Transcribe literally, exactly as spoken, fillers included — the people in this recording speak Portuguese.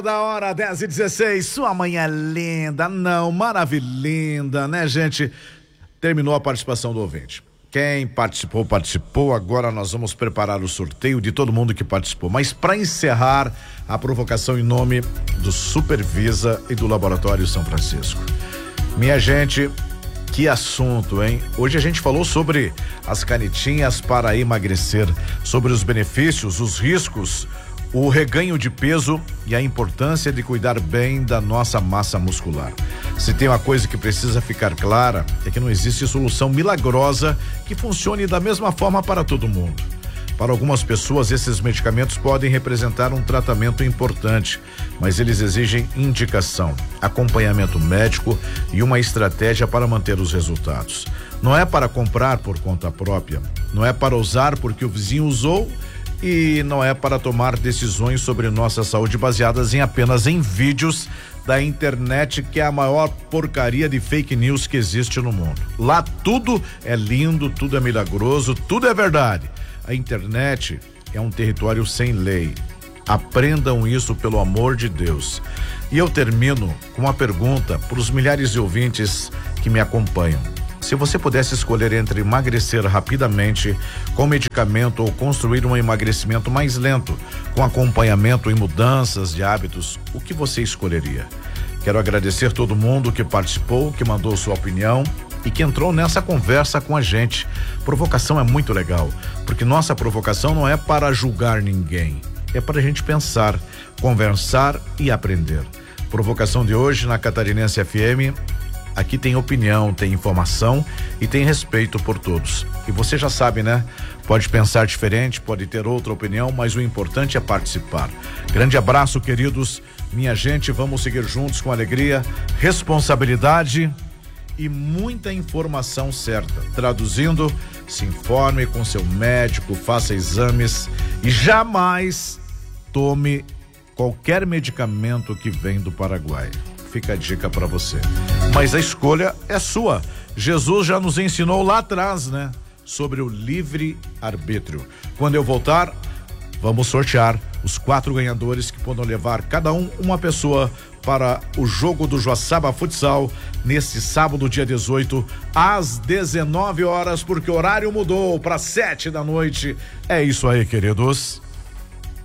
Da hora, dez e dezesseis, sua manhã linda, não, maravilhinda, né, gente? Terminou a participação do ouvinte. Quem participou, participou. Agora nós vamos preparar o sorteio de todo mundo que participou. Mas para encerrar, a provocação em nome do Supervisa e do Laboratório São Francisco. Minha gente, que assunto, hein? Hoje a gente falou sobre as canetinhas para emagrecer, sobre os benefícios, os riscos, o reganho de peso e a importância de cuidar bem da nossa massa muscular. Se tem uma coisa que precisa ficar clara, é que não existe solução milagrosa que funcione da mesma forma para todo mundo. Para algumas pessoas, esses medicamentos podem representar um tratamento importante, mas eles exigem indicação, acompanhamento médico e uma estratégia para manter os resultados. Não é para comprar por conta própria, não é para usar porque o vizinho usou, e não é para tomar decisões sobre nossa saúde baseadas em apenas em vídeos da internet, que é a maior porcaria de fake news que existe no mundo. Lá tudo é lindo, tudo é milagroso, tudo é verdade. A internet é um território sem lei. Aprendam isso, pelo amor de Deus. E eu termino com uma pergunta para os milhares de ouvintes que me acompanham. Se você pudesse escolher entre emagrecer rapidamente com medicamento ou construir um emagrecimento mais lento, com acompanhamento e mudanças de hábitos, o que você escolheria? Quero agradecer todo mundo que participou, que mandou sua opinião e que entrou nessa conversa com a gente. Provocação é muito legal, porque nossa provocação não é para julgar ninguém, é para a gente pensar, conversar e aprender. Provocação de hoje na Catarinense F M. Aqui tem opinião, tem informação e tem respeito por todos. E você já sabe, né? Pode pensar diferente, pode ter outra opinião, mas o importante é participar. Grande abraço, queridos. Minha gente, vamos seguir juntos com alegria, responsabilidade e muita informação certa. Traduzindo, se informe com seu médico, faça exames e jamais tome qualquer medicamento que vem do Paraguai. Fica a dica para você. Mas a escolha é sua. Jesus já nos ensinou lá atrás, né? Sobre o livre arbítrio. Quando eu voltar, vamos sortear os quatro ganhadores que podem levar cada um uma pessoa para o jogo do Joaçaba Futsal neste sábado, dia dezoito, às dezenove horas, porque o horário mudou para sete da noite. É isso aí, queridos.